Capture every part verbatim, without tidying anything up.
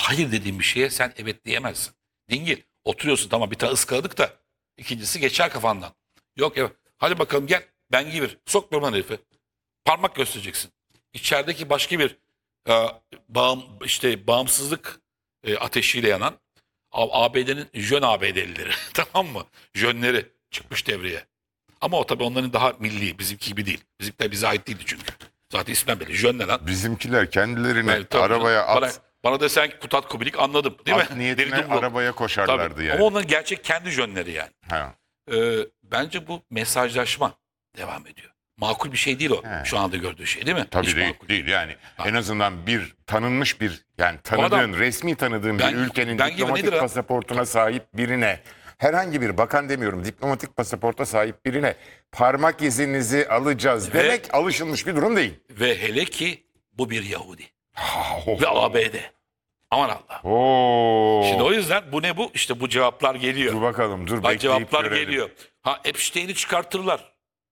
hayır dediğin bir şeye sen evet diyemezsin. Dingil. Oturuyorsun tamam bir tane ıskaladık da ikincisi geçer kafandan. Yok evet. Hadi bakalım gel. Ben gibir. Sokmuyorum lan herifi. Parmak göstereceksin. İçerideki başka bir e, bağım, işte bağımsızlık e, ateşiyle yanan A B D'nin jön A B D'lileri tamam mı? Jönleri çıkmış devreye. Ama o tabii onların daha milli, bizimki gibi değil. Bizimkiler bize ait değildi çünkü. Zaten ismen belli. Jön ne lan? Bizimkiler kendilerini Yani tabii arabaya canım. at, Bana, bana desen ki Kutat Kubilik anladım değil at mi? niyetine Deri dumrul. arabaya koşarlardı Tabii. yani. Ama onların gerçek kendi jönleri yani. Ha. Ee, bence bu mesajlaşma devam ediyor. Makul bir şey değil o. He. Şu anda gördüğü şey değil mi? Tabii Hiç değil, makul. değil yani. Ha. En azından bir tanınmış bir yani tanıdığın, adam- resmi tanıdığın Ben- bir ülkenin ben gibi diplomatik nedir ha? pasaportuna sahip birine, herhangi bir bakan demiyorum, diplomatik pasaporta sahip birine parmak izinizi alacağız Ve- demek alışılmış bir durum değil. Ve hele ki bu bir Yahudi. Oh. Ve A B D. Aman Allah. Oo. Şimdi o yüzden bu ne bu? İşte bu cevaplar geliyor. Dur bakalım, dur Bak bekleyip cevaplar görelim. geliyor. Ha Epstein'i çıkartırlar.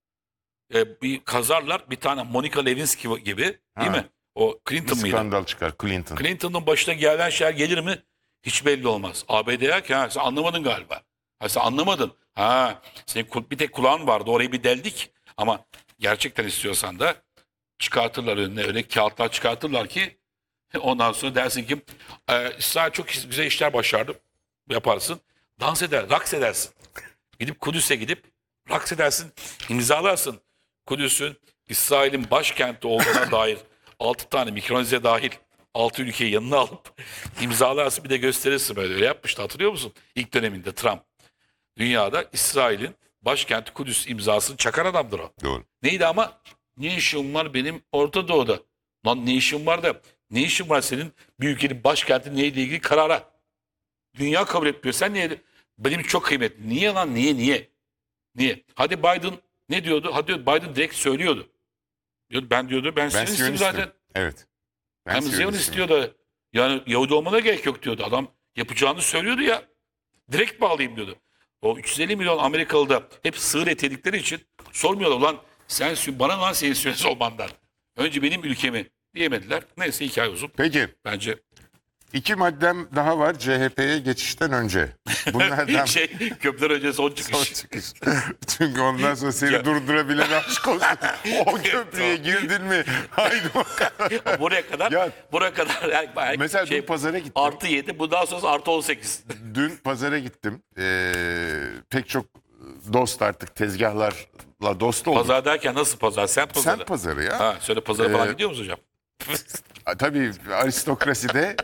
Ee, bir kazarlar bir tane Monica Lewinsky gibi değil Ha. mi? O Bir Clinton mıydı? skandal çıkar, Clinton. Clinton'ın başına gelen şeyler gelir mi? Hiç belli olmaz. A B D'ye ki ha sen anlamadın galiba. Ha sen anlamadın. Ha senin ku- bir tek kulağın vardı orayı bir deldik. Ama gerçekten istiyorsan da çıkartırlar önüne öyle kağıtlar çıkartırlar ki ondan sonra dersin ki e, İsrail çok güzel işler başardı. Yaparsın. Dans eder, raks edersin. Gidip Kudüs'e gidip raks edersin, imzalarsın. Kudüs'ün İsrail'in başkenti olduğuna dair altı tane Mikronezya dahil altı ülkeyi yanına alıp imzalarsın bir de gösterirsin böyle. Öyle yapmıştı hatırlıyor musun? İlk döneminde Trump. Dünyada İsrail'in başkenti Kudüs imzasını çakan adamdır o. Doğru. Neydi ama? Ne işim var benim Orta Doğu'da? Lan ne işim var da ne işin var senin bir ülkenin başkenti neyle ilgili karara? Dünya kabul etmiyor. Sen niye? Benim çok kıymetli. Niye lan? Niye? Niye? Niye? Hadi Biden ne diyordu? Hadi Biden direkt söylüyordu. Diyordu, ben diyordu ben, Ben Siyonistim Siyonistim. zaten. Evet. Ben Hem Ziyonist Siyonistim. diyor da yani Yahudi olmana gerek yok diyordu. Adam yapacağını söylüyordu ya. Direkt bağlayayım diyordu. O üç yüz elli milyon Amerikalı da hep sığır et yedikleri için sormuyorlar lan sen bana lan senin Siyonist olmandan. Önce benim ülkemi diyemediler. Neyse hikaye uzun. Peki. Bence İki maddem daha var C H P'ye geçişten önce. Bunlardan şey köprüden önce son son çıkış. çıkış. Çünkü ondan sonra seni Ya- durdurabilen aşk olsun. O köprüye girdin mi? Haydi bakalım. buraya kadar Ya- buraya kadar yani, yani Mesela şey, dün pazara gittim. artı yedi bundan sonra artı on sekiz. Dün pazara gittim. Ee, pek çok dost artık tezgahlarla dost olduk. Pazar derken nasıl pazar? Sen pazarı. Sen pazarı ya. Ha, söyle pazara falan Ee, gidiyor musun hocam? Ha, Tabii aristokraside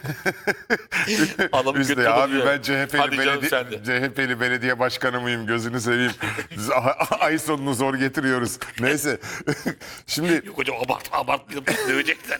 Adamı biz de götürdün abi ya. ben C H P'li Hadi canım belediye, sen de. C H P'li belediye başkanı mıyım gözünü seveyim. Biz a- ay sonunu zor getiriyoruz. Neyse. Şimdi Yok hocam abartma abartmayalım dövecekler.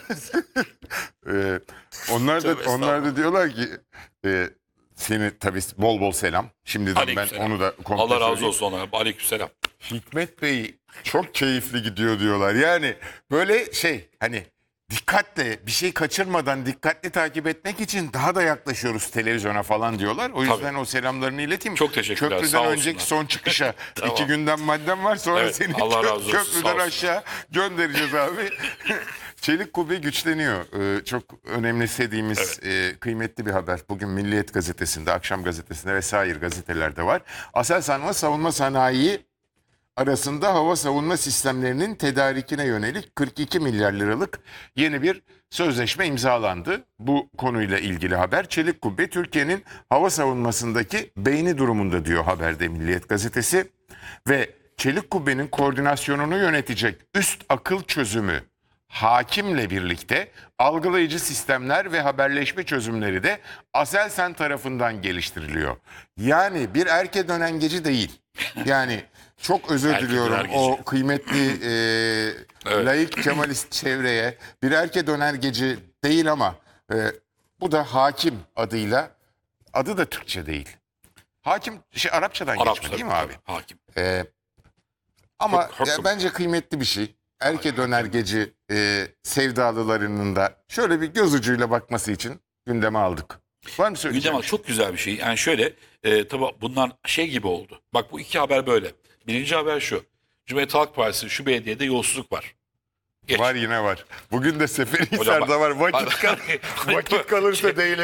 e, onlar da Tövbe onlar da diyorlar ki e, seni tabii bol bol selam. Şimdiden ben Aleykümselam. onu da komple Allah razı söyleyeyim. olsun ona. Aleykümselam. Hikmet Bey çok keyifli gidiyor diyorlar. Yani böyle şey hani dikkatle bir şey kaçırmadan dikkatli takip etmek için daha da yaklaşıyoruz televizyona falan diyorlar. O yüzden Tabii. o selamlarını ileteyim. Çok teşekkürler, Köprüden sağ önceki olsunlar. son çıkışa Tamam. iki günden maddem var sonra Evet, seni Allah kö- razı olsun, sağ köprüden olsun. aşağı göndereceğiz abi. Çelik Kubbe güçleniyor. Ee, çok önemsediğimiz e, kıymetli bir haber. Bugün Milliyet Gazetesi'nde, Akşam Gazetesi'nde vesaire gazetelerde var. Aselsan ve savunma sanayi arasında hava savunma sistemlerinin tedarikine yönelik kırk iki milyar liralık yeni bir sözleşme imzalandı. Bu konuyla ilgili haber. Çelik Kubbe Türkiye'nin hava savunmasındaki beyni durumunda diyor haberde Milliyet Gazetesi. Ve Çelik Kubbe'nin koordinasyonunu yönetecek üst akıl çözümü Hakim'le birlikte algılayıcı sistemler ve haberleşme çözümleri de Aselsan tarafından geliştiriliyor. Yani bir erke dönengeci değil. Yani çok özür Erke diliyorum dönergeci. o kıymetli e, Evet. laik Kemalist çevreye. Bir erke dönergeci değil ama e, bu da Hakim adıyla, adı da Türkçe değil. Hakim şey Arapçadan Arap geçme değil mi abi? Hakim. E, ama Çok haklısın. ya bence kıymetli bir şey. Erke dönergeci e, sevdalılarının da şöyle bir göz ucuyla bakması için gündeme aldık. Var mı söyleyeceğim? Gündem çok güzel bir şey. Yani şöyle e, tabii bunlar şey gibi oldu. Bak bu iki haber böyle. Birinci haber şu. Cumhuriyet Halk Partisi şu belediyede yolsuzluk var. Geç. Var yine var. Bugün de Hocam Seferihisar'da var. bak- Vakit, kal vakit kalırsa değil.